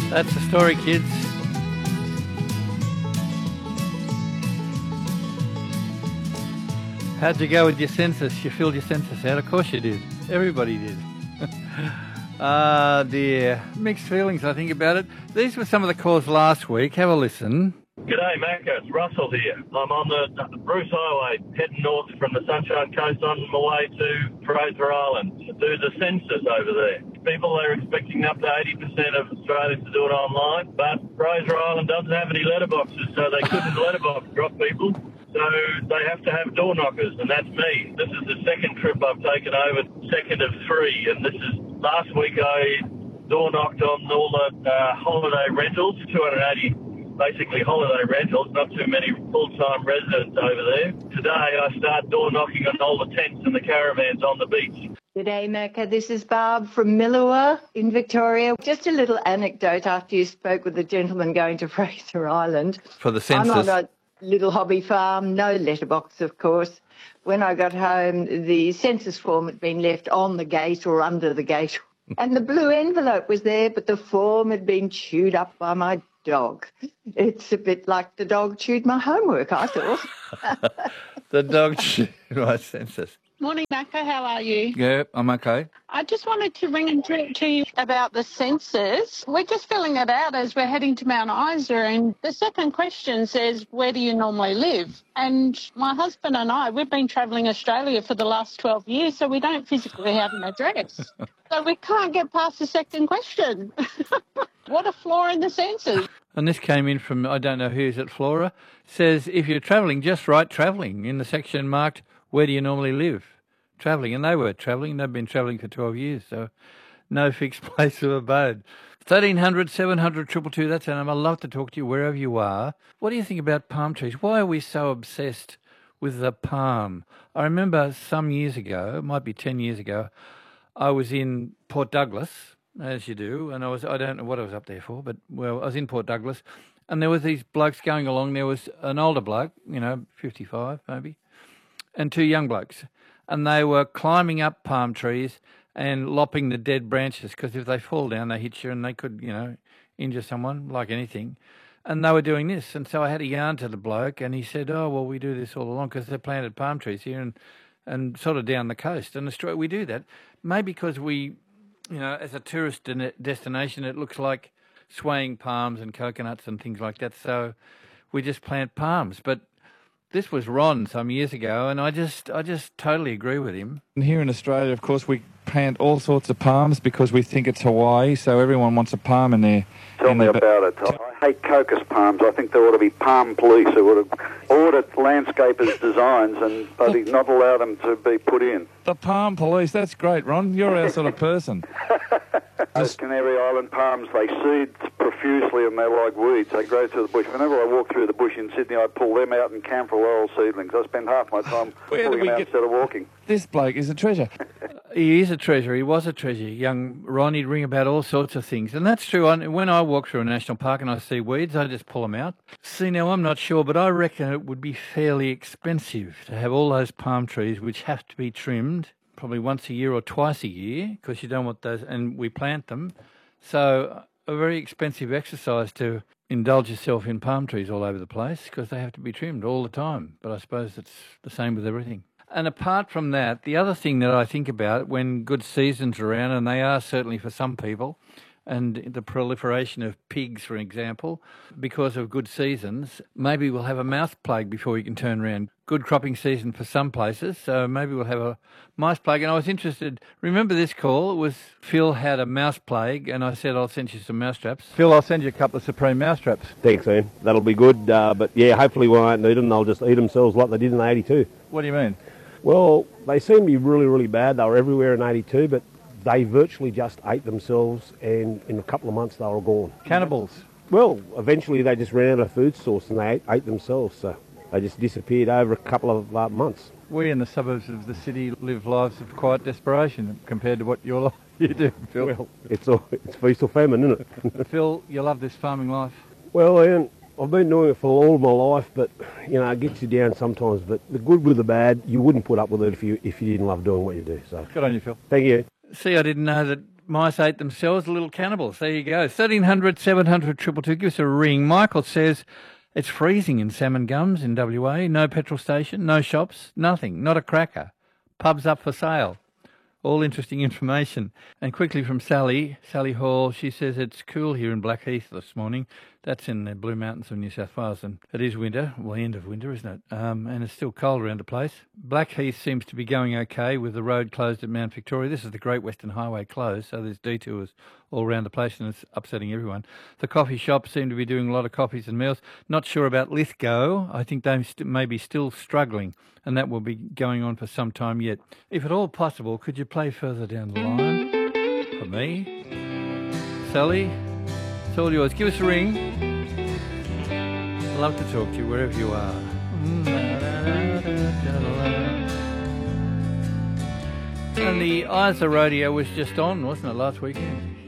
That's the story, kids. How'd you go with your census? You filled your census out? Of course you did. Everybody did. Ah, dear. Mixed feelings, I think, about it. These were some of the calls last week. Have a listen. G'day, Macca. It's Russell here. I'm on the Bruce Highway, heading north from the Sunshine Coast on my way to Fraser Island to do the census over there. People are expecting up to 80% of Australians to do it online, but Fraser Island doesn't have any letterboxes, so they couldn't letterbox drop people. So they have to have door knockers, and that's me. This is the second trip I've taken over, second of three, and this is last week I door knocked on all the holiday rentals, 280 basically holiday rentals, not too many full-time residents over there. Today I start door knocking on all the tents and the caravans on the beach. G'day, Macca. This is Barb from Millawa in Victoria. Just a little anecdote after you spoke with the gentleman going to Fraser Island. For the census. I'm on a little hobby farm, no letterbox, of course. When I got home, the census form had been left on the gate or under the gate. And the blue envelope was there, but the form had been chewed up by my dog. It's a bit like the dog chewed my homework, I thought. The dog chewed my census. Morning, Macca. How are you? Yeah, I'm okay. I just wanted to ring and talk to you about the census. We're just filling it out as we're heading to Mount Isa, and the second question says, where do you normally live? And my husband and I, we've been travelling Australia for the last 12 years, so we don't physically have an address. So we can't get past the second question. What a flaw in the census. And this came in from, I don't know who's at Flora, says, if you're travelling, just write travelling in the section marked, where do you normally live? Travelling. And they were travelling. They've been travelling for 12 years, so no fixed place of abode. 1300 700 222, that's our number. I'd love to talk to you wherever you are. What do you think about palm trees? Why are we so obsessed with the palm? I remember some years ago, it might be 10 years ago, I was in Port Douglas, as you do, and I don't know what I was up there for, but, well, I was in Port Douglas, and there was these blokes going along. There was an older bloke, 55 maybe, and two young blokes, and they were climbing up palm trees and lopping the dead branches, because if they fall down, they hit you and they could, injure someone, like anything. And they were doing this, and so I had a yarn to the bloke, and he said, oh, well, we do this all along because they've planted palm trees here and sort of down the coast. And Australia, we do that, maybe because we, as a tourist destination, it looks like swaying palms and coconuts and things like that, so we just plant palms. But this was Ron some years ago, and I just totally agree with him. And here in Australia, of course, we plant all sorts of palms because we think it's Hawaii, so everyone wants a palm in there. Tell me about it. I hate cocos palms. I think there ought to be palm police who would audit landscapers' designs and bloody not allow them to be put in. The palm police, that's great, Ron. You're our sort of person. Those Canary Island palms, they seed profusely and they're like weeds. They grow through the bush. Whenever I walk through the bush in Sydney, I pull them out and camphor oil seedlings. I spend half my time pulling them out instead of walking. This bloke is a treasure. He is a treasure. He was a treasure. Young Ron, he'd ring about all sorts of things. And that's true. When I walk through a national park and I see weeds, I just pull them out. See, now, I'm not sure, but I reckon it would be fairly expensive to have all those palm trees, which have to be trimmed probably once a year or twice a year, because you don't want those, and we plant them. So a very expensive exercise to indulge yourself in palm trees all over the place, because they have to be trimmed all the time. But I suppose it's the same with everything. And apart from that, the other thing that I think about when good seasons are around, and they are certainly for some people, and the proliferation of pigs, for example, because of good seasons, maybe we'll have a mouse plague before we can turn around. Good cropping season for some places, so maybe we'll have a mice plague. And I was interested, remember this call? It was Phil had a mouse plague, and I said I'll send you some mousetraps. Phil, I'll send you a couple of Supreme mousetraps. Thanks, Ian. That'll be good. But yeah, hopefully we won't need them. They'll just eat themselves like they did in 82. What do you mean? Well, they seem to be really, really bad. They were everywhere in 82, but they virtually just ate themselves, and in a couple of months they were gone. Cannibals? Well, eventually they just ran out of food source and they ate themselves, so they just disappeared over a couple of months. We in the suburbs of the city live lives of quiet desperation compared to what you do, Phil. Well, it's feast or famine, isn't it? Phil, you love this farming life? Well, Ian, I've been doing it for all of my life, but, it gets you down sometimes. But the good with the bad, you wouldn't put up with it if you didn't love doing what you do. So good on you, Phil. Thank you. See, I didn't know that mice ate themselves, little cannibals. There you go. 1300 700 222. Give us a ring. Michael says it's freezing in Salmon Gums in WA. No petrol station, no shops, nothing, not a cracker. Pubs up for sale. All interesting information. And quickly from Sally Hall, she says it's cool here in Blackheath this morning. That's in the Blue Mountains of New South Wales, and it is winter, well, end of winter, isn't it? And it's still cold around the place. Blackheath seems to be going okay with the road closed at Mount Victoria. This is the Great Western Highway closed, so there's detours all around the place, and it's upsetting everyone. The coffee shops seem to be doing a lot of coffees and meals. Not sure about Lithgow. I think they may be still struggling, and that will be going on for some time yet. If at all possible, could you play further down the line for me? Sally, it's all yours. Give us a ring. Love to talk to you wherever you are. And the ISA rodeo was just on, wasn't it, last weekend?